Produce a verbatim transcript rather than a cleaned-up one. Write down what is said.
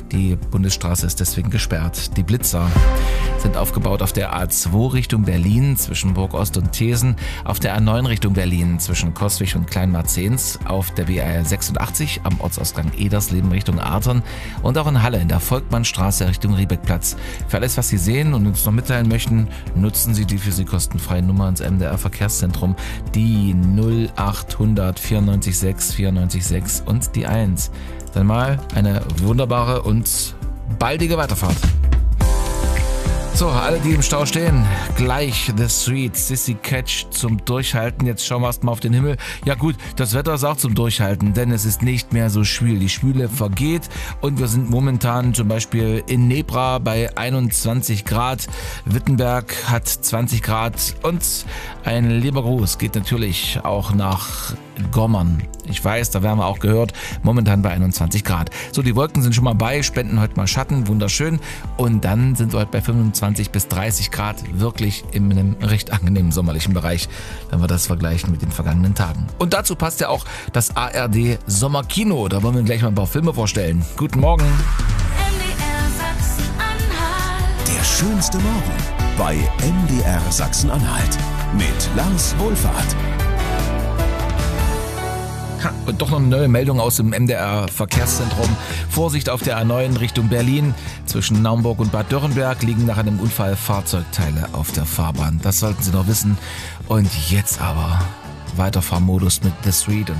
Die Bundesstraße ist deswegen gesperrt. Die Blitzer sind aufgebaut auf der A zwei Richtung Berlin zwischen Burgost und Thesen, auf der A neun Richtung Berlin zwischen Coswig und Kleinmarzens, auf der B R sechsundachtzig am Ortsausgang Edersleben Richtung Artern und auch in Halle in der Volkmannstraße Richtung Riebeckplatz. Für alles, was Sie sehen und uns noch mitteilen möchten, nutzen Sie die für Sie kostenfreie Nummer ins M D R Verkehrszentrum, die null acht hundert vierundneunzig sechs vierundneunzig sechs und die eins. Dann mal eine wunderbare und baldige Weiterfahrt. So, alle, die im Stau stehen, gleich The Street, Sissy Catch zum Durchhalten. Jetzt schauen wir erst mal auf den Himmel. Ja gut, das Wetter ist auch zum Durchhalten, denn es ist nicht mehr so schwül. Die Schwüle vergeht und wir sind momentan zum Beispiel in Nebra bei einundzwanzig Grad. Wittenberg hat zwanzig Grad und ein lieber Gruß geht natürlich auch nach Gommern. Ich weiß, da werden wir auch gehört, momentan bei einundzwanzig Grad. So, die Wolken sind schon mal bei, spenden heute mal Schatten, wunderschön. Und dann sind wir heute bei fünfundzwanzig bis dreißig Grad, wirklich in einem recht angenehmen sommerlichen Bereich, wenn wir das vergleichen mit den vergangenen Tagen. Und dazu passt ja auch das A R D Sommerkino. Da wollen wir gleich mal ein paar Filme vorstellen. Guten Morgen. Der schönste Morgen bei M D R Sachsen-Anhalt mit Lars Wohlfahrt. Und doch noch eine neue Meldung aus dem M D R Verkehrszentrum. Vorsicht auf der A neun Richtung Berlin. Zwischen Naumburg und Bad Dürrenberg liegen nach einem Unfall Fahrzeugteile auf der Fahrbahn. Das sollten Sie noch wissen. Und jetzt aber Weiterfahrmodus mit The Street und